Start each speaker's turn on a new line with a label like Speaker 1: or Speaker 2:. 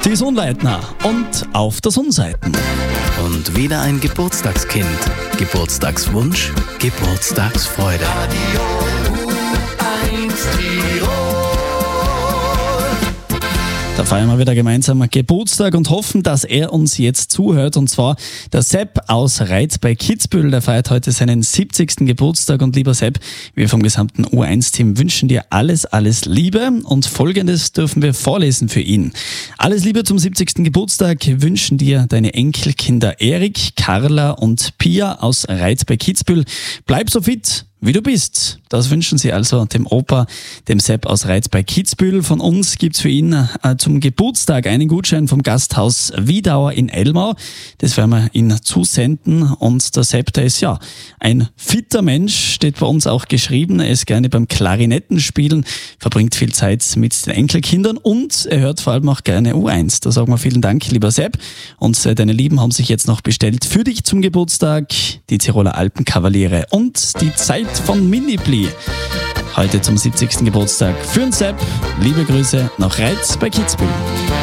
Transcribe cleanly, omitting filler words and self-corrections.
Speaker 1: Die Sonnleitner und auf der Sonnseiten.
Speaker 2: Und wieder ein Geburtstagskind. Geburtstagswunsch, Geburtstagsfreude.
Speaker 3: Radio U1 Tirol.
Speaker 1: Da feiern wir wieder gemeinsam Geburtstag und hoffen, dass er uns jetzt zuhört. Und zwar der Sepp aus Reitz bei Kitzbühel. Der feiert heute seinen 70. Geburtstag. Und lieber Sepp, wir vom gesamten U1-Team wünschen dir alles Liebe. Und Folgendes dürfen wir vorlesen für ihn. Alles Liebe zum 70. Geburtstag wünschen dir deine Enkelkinder Erik, Carla und Pia aus Reitz bei Kitzbühel. Bleib so fit, wie du bist. Das wünschen sie also dem Opa, dem Sepp aus Reitz bei Kitzbühel. Von uns gibt's für ihn zum Geburtstag einen Gutschein vom Gasthaus Wiedauer in Elmau. Das werden wir ihm zusenden. Und der Sepp, der ist ja ein fitter Mensch, steht bei uns auch geschrieben. Er ist gerne beim Klarinettenspielen, verbringt viel Zeit mit den Enkelkindern und er hört vor allem auch gerne U1. Da sagen wir vielen Dank, lieber Sepp. Und deine Lieben haben sich jetzt noch bestellt für dich zum Geburtstag die Tiroler Alpenkavaliere und die Zeit von Mini-Pli. Heute zum 70. Geburtstag für den Sepp. Liebe Grüße nach Reitz bei Kitzbühel.